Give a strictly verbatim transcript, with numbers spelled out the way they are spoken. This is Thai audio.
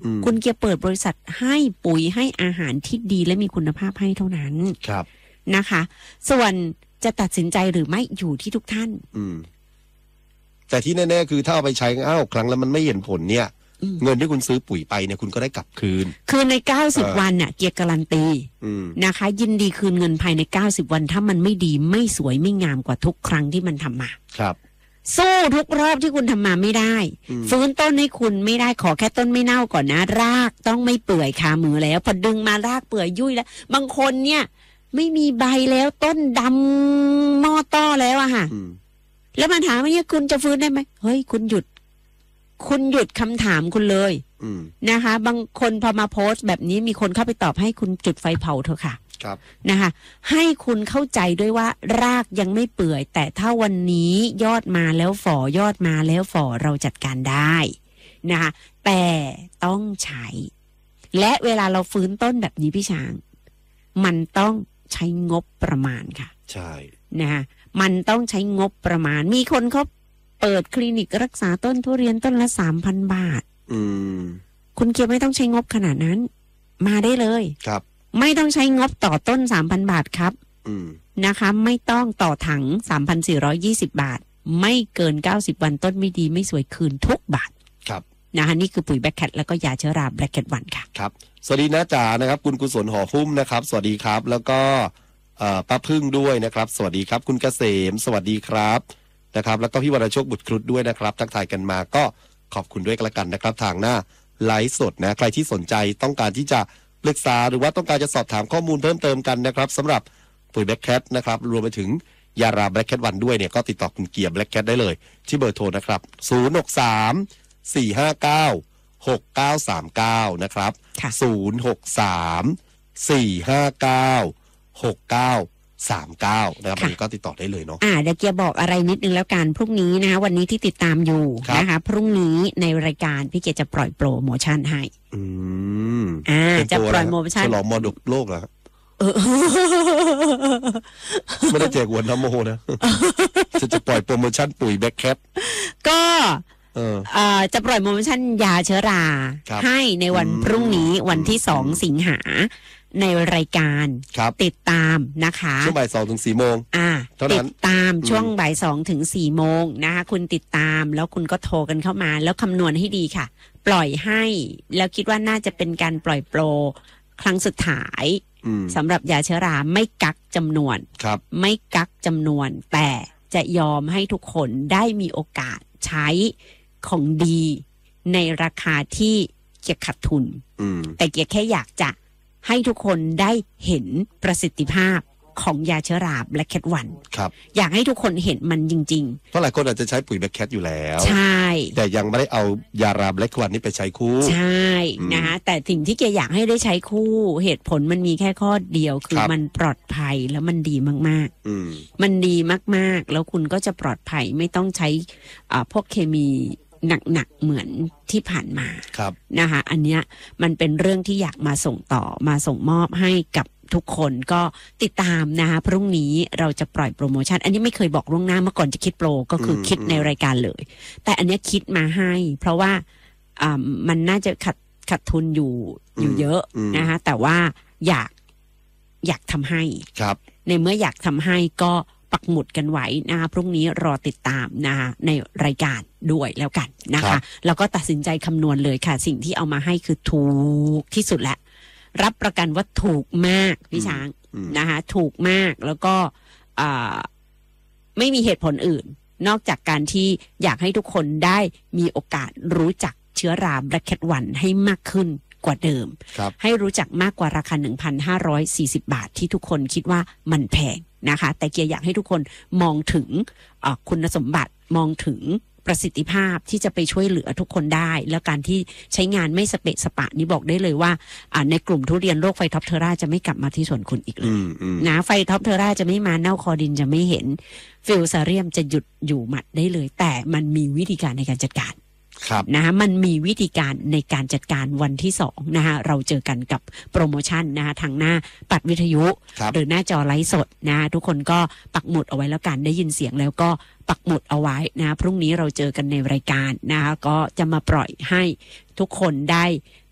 คุณเกียร์เปิดบริษัทให้ปุ๋ยให้อาหารที่ดีและมีคุณภาพให้เท่านั้นครับนะคะส่วนจะตัดสินใจหรือไม่อยู่ที่ทุกท่านอืมแต่ที่แน่ๆคือถ้าเอาไปใช้อ้าวครั้งแล้วมันไม่เห็นผลเนี่ยเงินที่คุณซื้อปุ๋ยไปเนี่ยคุณก็ได้กลับคืนคือในเก้าสิบวันน่ะเกียร์การันตีนะคะยินดีคืนเงินภายในเก้าสิบวันถ้ามันไม่ดีไม่สวยไม่งามกว่าทุกครั้งที่มันทำมาครับสู้ทุกรอบที่คุณทำมาไม่ได้ฟื้นต้นให้คุณไม่ได้ขอแค่ต้นไม่เน่าก่อนนะรากต้องไม่เปื่อยคามือแล้วพอดึงมารากเปื่อยยุ่ยแล้วบางคนเนี่ยไม่มีใบแล้วต้นดำมอต้อแล้วอะค่ะแล้วมาถามว่าเนี่ยคุณจะฟื้นได้ไหมเฮ้ยคุณหยุดคุณหยุดคำถามคุณเลยนะคะบางคนพอมาโพสต์แบบนี้มีคนเข้าไปตอบให้คุณจุดไฟเผาเถอะค่ะนะคะให้คุณเข้าใจด้วยว่ารากยังไม่เปื่อยแต่ถ้าวันนี้ยอดมาแล้วฝ่อยอดมาแล้วฝ่อเราจัดการได้นะคะแต่ต้องใช้และเวลาเราฟื้นต้นแบบนี้พี่ช้างมันต้องใช้งบประมาณค่ะใช่นะคะมันต้องใช้งบประมาณมีคนเขาเปิดคลินิกรักษาต้นทุเรียนต้นละ สามพัน บาทอืมคุณเกียร์ไม่ต้องใช้งบขนาดนั้นมาได้เลยครับไม่ต้องใช้งบต่อต้น สามพัน บาทครับอืมนะคะไม่ต้องต่อถัง สามพันสี่ร้อยยี่สิบ บาทไม่เกินเก้าสิบวันต้นไม่ดีไม่สวยคืนทุกบาทครับนะคะนี่คือปุ๋ยแบล็คแคทแล้วก็ยาเชื้อราแบล็คแคทวันค่ะครับสวัสดีนะจ๋านะครับคุณกุศลหอหุ้มนะครับสวัสดีครับแล้วก็ป้าพึ่งด้วยนะครับสวัสดีครับคุณเกษมสวัสดีครับนะครับแล้วก็พี่วรโชคบุตรครุฑด้วยนะครับทักทายกันมาก็ขอบคุณด้วยกันละกันนะครับทางหน้าไลฟ์สดนะใครที่สนใจต้องการที่จะปรึกษาหรือว่าต้องการจะสอบถามข้อมูลเพิ่มเติมกันนะครับสำหรับปุ๋ยแบล็คแคทนะครับรวมไปถึงยาราแบล็คแคทวันด้วยเนี่ยก็ติดต่อคุณเกียร์แบล็คแคทได้เลยที่เบอร์โทรนะครับศูนย์ หก สาม สี่ ห้า เก้า หก เก้า สาม เก้านะครับศูนย์ หก สาม สี่ ห้า เก้า หก เก้า สาม เก้านะครับอันนี้ก็ติดต่อได้เลยเนาะอ่าเดี๋ยวเกียร์บอกอะไรนิดนึงแล้วกันพรุ่งนี้นะคะวันนี้ที่ติดตามอยู่นะคะพรุ่งนี้ในรายการพี่เกียร์จะปล่อยโปรโมชั่นให้อืมอ่าจะปล่อยโปรโมชั่นฉลองมรดกโลกเหรอไม่ได้แจกวันน้ำโมนะจะจะปล่อยโปรโมชั่นปุ๋ยแบล็คแคทก็เออจะปล่อยโปรโมชั่นยาเชื้อราให้ในวันพรุ่งนี้วันที่สองสิงหาในรายการติดตามนะคะช่วงบ่ายสองถึงสี่โมงอ่าติดตามช่วงบ่ายสองถึงสี่โมงนะคะคุณติดตามแล้วคุณก็โทรกันเข้ามาแล้วคำนวณให้ดีค่ะปล่อยให้แล้วคิดว่าน่าจะเป็นการปล่อยโปรครั้งสุดท้ายสำหรับยาเชื้อราไม่กักจำนวนไม่กักจำนวนแต่จะยอมให้ทุกคนได้มีโอกาสใช้ของดีในราคาที่เกียร์ขาดทุนแต่เกียร์แค่อยากจะให้ทุกคนได้เห็นประสิทธิภาพของยาเชื้อราแบล็คแคทวันครับอยากให้ทุกคนเห็นมันจริงๆเพราะหลายคนอาจจะใช้ปุ๋ยแบล็คแคทอยู่แล้วใช่แต่ยังไม่ได้เอายาราแบล็ควันนี้ไปใช้คู่ใช่นะคะแต่สิ่งที่เกียร์อยากให้ได้ใช้คู่เหตุผลมันมีแค่ข้อเดียวคือมันปลอดภัยแล้วมันดีมากๆมันดีมากๆแล้วคุณก็จะปลอดภัยไม่ต้องใช้อ่าพวกเคมีหนักๆเหมือนที่ผ่านมานะคะอันเนี้ยมันเป็นเรื่องที่อยากมาส่งต่อมาส่งมอบให้กับทุกคนก็ติดตามนะคะพรุ่งนี้เราจะปล่อยโปรโมชั่นอันนี้ไม่เคยบอกล่วงหน้าเมื่อก่อนจะคิดโปรก็คือคิดในรายการเลยแต่อันนี้คิดมาให้เพราะว่าอ่ามันน่าจะขัดขัดทุนอยู่อยู่เยอะนะคะแต่ว่าอยากอยากทำให้ในเมื่ออยากทำให้ก็ปักหมุดกันไว้นะคะพรุ่งนี้รอติดตามนะคะในรายการด้วยแล้วกันนะคะแล้วก็ตัดสินใจคำนวณเลยค่ะสิ่งที่เอามาให้คือถูกที่สุดแล้วรับประกันว่าถูกมากพี่ช้างนะคะถูกมากแล้วก็ไม่มีเหตุผลอื่นนอกจากการที่อยากให้ทุกคนได้มีโอกาสรู้จักเชื้อราแบล็คแคทวันให้มากขึ้นกว่าเดิมให้รู้จักมากกว่าราคา หนึ่งพันห้าร้อยสี่สิบ บาทที่ทุกคนคิดว่ามันแพงนะคะแต่เกียร์อยากให้ทุกคนมองถึงคุณสมบัติมองถึงประสิทธิภาพที่จะไปช่วยเหลือทุกคนได้แล้วการที่ใช้งานไม่สเปะสปะนี่บอกได้เลยว่าในกลุ่มทุเรียนโรคไฟท็อปเทอร่าจะไม่กลับมาที่สวนคุณอีกเลยนะไฟท็อปเทอร่าจะไม่มาเน่าคอดินจะไม่เห็นฟิลซาเรียมจะหยุดอยู่หมัดได้เลยแต่มันมีวิธีการในการจัดการนะคะมันมีวิธีการในการจัดการวันที่สองนะคะเราเจอกันกับโปรโมชั่นนะคะทางหน้าปัดวิทยุหรือหน้าจอไลฟ์สดนะทุกคนก็ปักหมุดเอาไว้แล้วกันได้ยินเสียงแล้วก็ปักหมุดเอาไว้นะพรุ่งนี้เราเจอกันในรายการนะคะก็จะมาปล่อยให้ทุกคนได้